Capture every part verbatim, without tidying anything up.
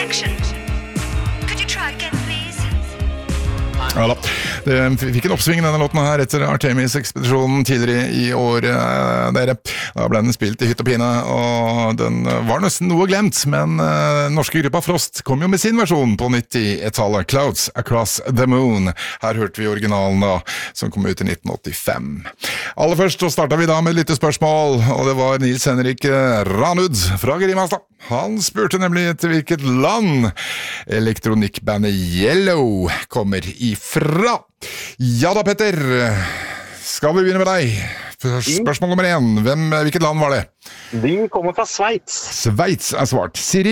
connection. Could you try again, please? Ja da, det fikk en oppsving denne låten her etter Artemis-ekspedisjonen tidligere i året, dere. Da ble den spilt i hytt og pine, og den var nesten noe glemt, men uh, norske gruppa Frost kom jo med sin versjon på nitti-tallet, Clouds Across the Moon. Her hørte vi originalen da, som kom ut i nitten åttifem. Aller først så startet vi da med et lite spørsmål, og det var Nils Henrik Ranud fra Grimastad. Han spurte nemlig til hvilket land elektronikkbandet Yellow kommer ifra. Ja da, Petter. Skal vi begynne med deg? Spørsmål nummer én. Hvem, hvilket land var det? De kommer fra Sveits. Sveits er svart. Siri?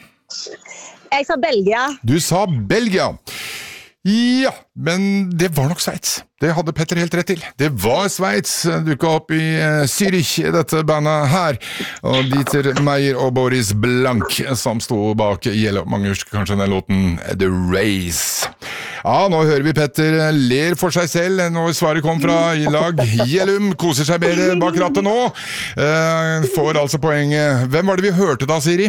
Jeg sa Belgia. Du sa Belgia. Ja, men det var nok Sveits. Det hadde Petter helt rett til. Det var Sveits, dukket opp i uh, Zürich, dette bandet her. Og Dieter Meyer og Boris Blank, som sto bak Yellow. Mange husker kanskje den låten The Race. Ja, nå hører vi Petter ler for seg selv når svaret kom fra lag Yellum. Koser seg bedre bak rattet nå. Uh, får altså poenget. Hvem var det vi hørte da, Siri?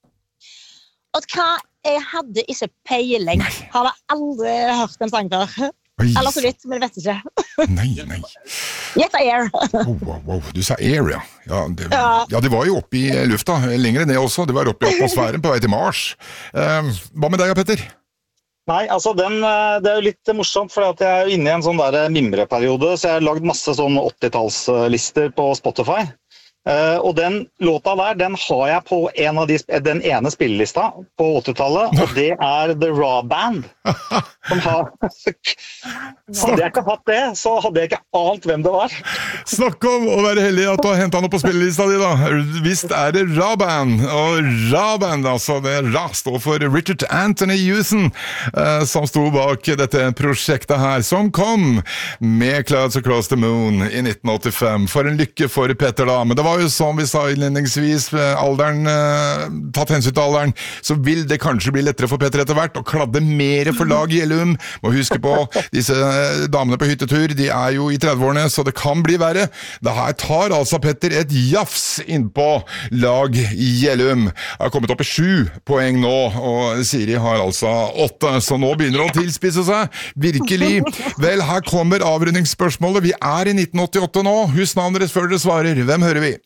Og hva? Jeg hadde ikke peiling. Har aldri hørt en sang før. Oi. Eller så vidt, men jeg vet ikke. Nei, nei. Gjett Air. Oh, wow, wow. Du sa Air, ja. Ja det, ja, det var jo oppe i lufta, lengre ned også. Det var oppe i atmosfæren på vei til Mars. Uh, hva med deg, Petter? Nei, altså den, det er jo litt morsomt, for jeg er jo inne i en sånn der mimreperiode, så jeg har lagd masse sånn åttitallslister på Spotify. Uh, og den låta der, den har jeg på en av de, den ene spillelista på åttitallet, og det er The Raw Band. Som har, hadde jeg ikke hatt det, så hadde jeg ikke ant hvem det var. Snakk om å være heldig at du har hentet noe på spillelista di da. Visst er det Raw Band, og Raw Band, altså det Ra står for Richard Anthony Hewson, uh, som sto bak dette prosjektet her, som kom med Clouds Across the Moon i nitten åttifem. For en lykke for Petter da, men det var jo som vi sa innledningsvis, alderen, eh, tatt hensyn til alderen, så vil det kanskje bli lettere for Petter etter hvert å kladde mere for lag Yellum. Må huske på, disse damene på hyttetur, de er jo i trettiårene, så det kan bli verre. Det her tar altså Petter et jafs innpå lag Yellum. Har kommet opp i sju poeng nå, og Siri har altså åtte, så nå begynner det å tilspisse seg. Virkelig. Vel, her kommer avrundingsspørsmålet. Vi er i nitten åttiåtte nå. Husk navnet deres før dere svarer. Hvem hører vi?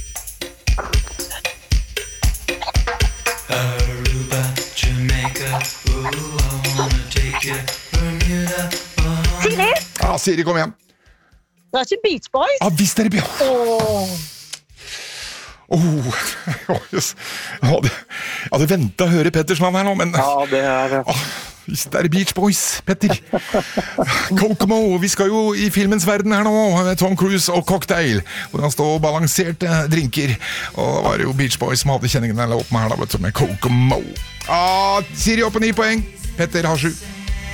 Aruba, Jamaica, ooh, I wanna take you, Bermuda, Bahamas. Siri? Ja, Siri, kom igjen. Det er ikke Beach Boys. Ja, visst er det bra. Åh. Oh, yes. Jeg hadde, jeg hadde ventet å høre Petters navn her nå, men... Ja, det er... Oh, visst er det Beach Boys, Petter. Kokomo, vi skal jo i filmens verden her nå, Tom Cruise og Cocktail, hvor han står og balanserte drinker. Og da var det jo Beach Boys som hadde kjenningen eller opp med her da, vet du, med Kokomo. Ah, Siri opp på ni poeng, Petter har sju.